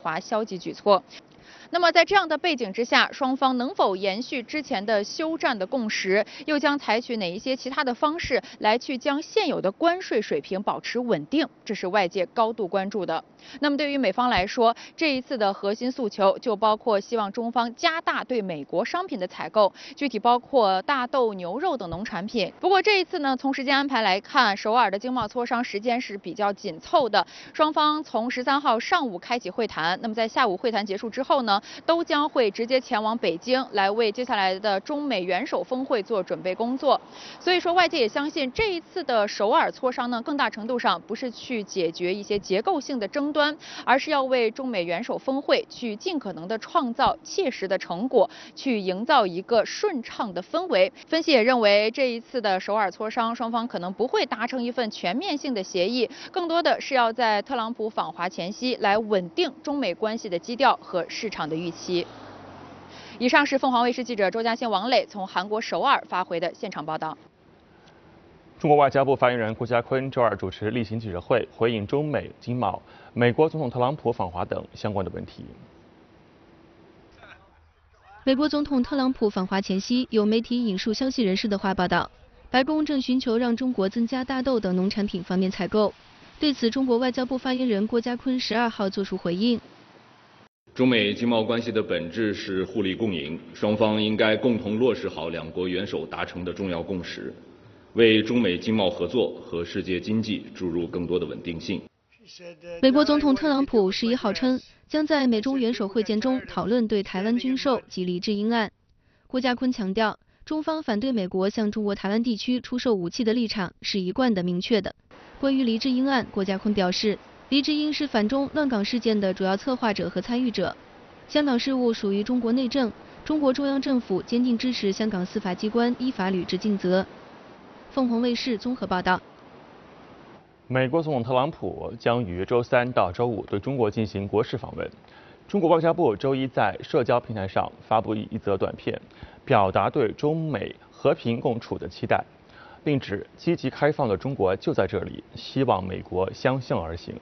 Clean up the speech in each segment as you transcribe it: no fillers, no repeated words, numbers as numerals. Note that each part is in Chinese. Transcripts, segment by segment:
华消极举措。那么在这样的背景之下，双方能否延续之前的休战的共识，又将采取哪一些其他的方式来去将现有的关税水平保持稳定，这是外界高度关注的。那么对于美方来说，这一次的核心诉求就包括希望中方加大对美国商品的采购，具体包括大豆、牛肉等农产品。不过这一次呢，从时间安排来看，首尔的经贸磋商时间是比较紧凑的，双方从13号上午开启会谈，那么在下午会谈结束之后呢，都将会直接前往北京来为接下来的中美元首峰会做准备工作。所以说，外界也相信这一次的首尔磋商呢，更大程度上不是去解决一些结构性的争端，而是要为中美元首峰会去尽可能的创造切实的成果，去营造一个顺畅的氛围。分析也认为，这一次的首尔磋商，双方可能不会达成一份全面性的协议，更多的是要在特朗普访华前夕来稳定中美关系的基调和市场的预期。以上是凤凰卫视记者周嘉欣、王磊从韩国首尔发回的现场报道。 中国外交部发言人顾家坤周二主持例行记者会，回应中美经贸、美国总统特朗普访华等相关的问题。 美国总统特朗普访华前夕，有媒体引述消息人士的话报道，白宫正寻求让中国增加大豆等农产品方面采购。对此，中国外交部发言人郭家坤12号作出回应。 中美经贸关系的本质是互利共赢，双方应该共同落实好两国元首达成的重要共识，为中美经贸合作和世界经济注入更多的稳定性。 美国总统特朗普11号称，将在美中元首会见中讨论对台湾军售及黎智英案。郭家坤强调，中方反对美国向中国台湾地区出售武器的立场是一贯的明确的。关于黎智英案，郭家坤表示，黎智英是反中乱港事件的主要策划者和参与者，香港事务属于中国内政，中国中央政府坚定支持香港司法机关依法履职尽责。凤凰卫视综合报道。 美国总统特朗普将于周3到周5对中国进行国事访问。中国外交部周一在社交平台上发布一则短片，表达对中美和平共处的期待，并指积极开放的中国就在这里，希望美国相向而行。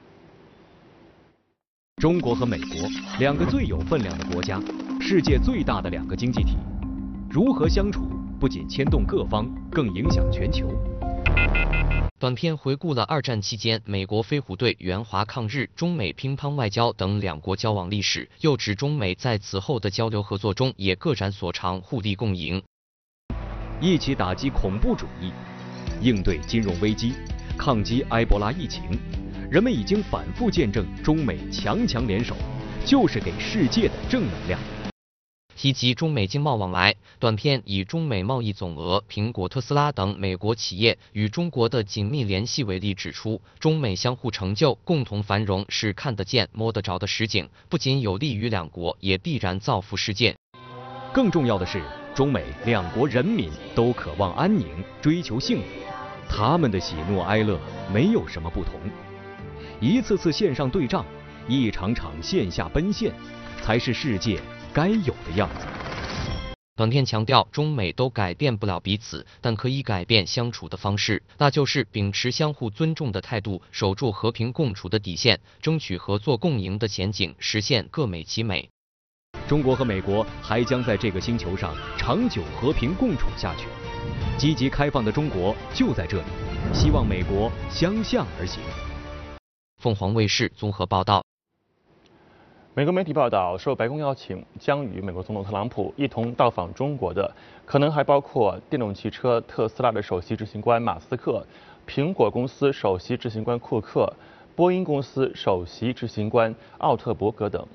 中国和美国两个最有分量的国家，世界最大的两个经济体，如何相处不仅牵动各方，更影响全球。 短片回顾了2战期间美国飞虎队援华抗日、中美乒乓外交等两国交往历史，又指中美在此后的交流合作中也各展所长，互利共赢， 一起打击恐怖主义，应对金融危机，抗击埃博拉疫情。人们已经反复见证中美强联手，就是给世界的正能量。 提及中美经贸往来，短片以中美贸易总额、苹果、特斯拉等美国企业与中国的紧密联系为例，指出中美相互成就、共同繁荣是看得见、摸得着的实景，不仅有利于两国，也必然造福世界。 更重要的是，中美两国人民都渴望安宁，追求幸福，他们的喜怒哀乐没有什么不同。一次次线上对仗，一场场线下奔现，才是世界该有的样子。 短片强调，中美都改变不了彼此，但可以改变相处的方式，那就是秉持相互尊重的态度，守住和平共处的底线，争取合作共赢的前景，实现各美其美。 中国和美国还将在这个星球上长久和平共处下去。积极开放的中国就在这里，希望美国相向而行。 凤凰卫视综合报道。 美国媒体报道，受白宫邀请，将与美国总统特朗普一同到访中国的，可能还包括电动汽车特斯拉的首席执行官马斯克、苹果公司首席执行官库克、波音公司首席执行官奥特伯格等。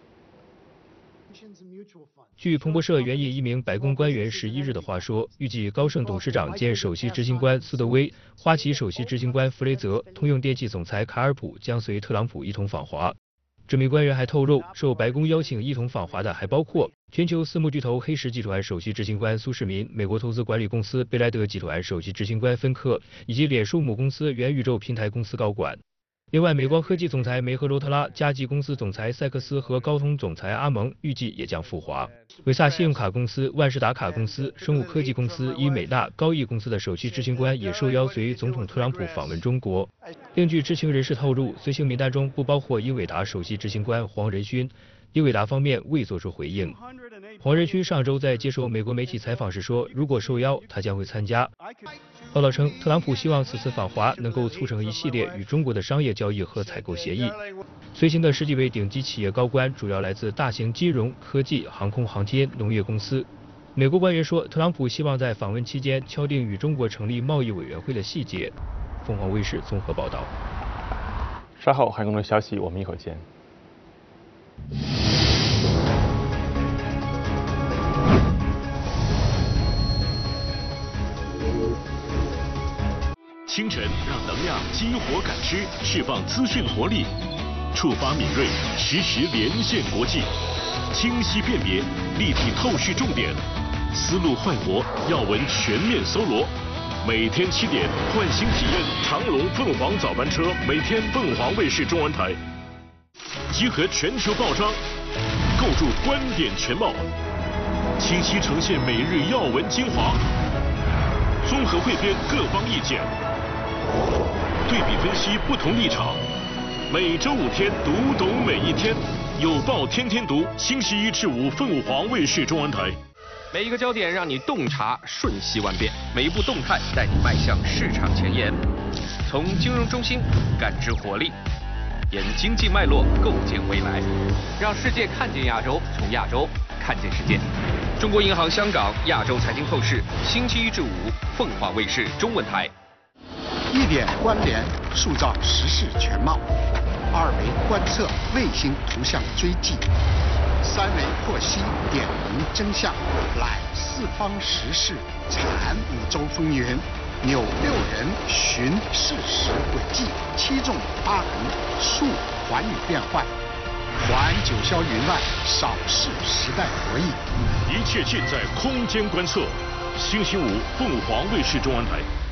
据彭博社援引一名白宫官员11日的话说，预计高盛董事长兼首席执行官斯德威、花旗首席执行官弗雷泽、通用电气总裁卡尔普将随特朗普一同访华。这名官员还透露，受白宫邀请一同访华的还包括全球私募巨头黑石集团首席执行官苏世民、美国投资管理公司贝莱德集团首席执行官芬克，以及脸书母公司元宇宙平台公司高管。 另外，美光科技总裁梅赫罗特拉、嘉际公司总裁塞克斯和高通总裁阿蒙预计也将赴华。维萨信用卡公司、万事达卡公司、生物科技公司、伊美纳、高毅公司的首席执行官也受邀随总统特朗普访问中国。另据知情人士透露，随行名单中不包括英伟达首席执行官黄仁勋。英伟达方面未作出回应。黄仁勋上周在接受美国媒体采访时说，如果受邀，他将会参加。报道称，特朗普希望此次访华能够促成一系列与中国的商业交易和采购协议。随行的10几位顶级企业高官主要来自大型金融、科技、航空航天、农业公司。美国官员说，特朗普希望在访问期间敲定与中国成立贸易委员会的细节。凤凰卫视综合报道。 稍后还有更多消息，我们一会儿见。 清晨让能量激活感知，释放资讯活力，触发敏锐，实时连线国际，清晰辨别，立体透视重点，思路快活，要闻全面搜罗。每天7点，唤醒体验长龙凤凰早班车，每天凤凰卫视中文台，集合全球报章，构筑观点全貌，清晰呈现每日要闻精华，综合汇编各方意见。对比分析不同立场，每周5天读懂每一天，有报天天读，星期1至5凤凰卫视中文台。 每一个焦点让你洞察瞬息万变，每一步动态带你迈向市场前沿。从金融中心感知活力，沿经济脉络构建未来，让世界看见亚洲，从亚洲看见世界。中国银行香港亚洲财经透视，星期1至5凤凰卫视中文台。 1点关联，塑造时事全貌；2维观测，卫星图像追迹；3维获悉，点明真相，揽四方时事，产5洲风云，扭6人，寻事实轨迹，7纵8横，述寰宇变幻，还九霄云外，扫视时代博弈。 一切尽在空间观测。星期5凤凰卫视中文台。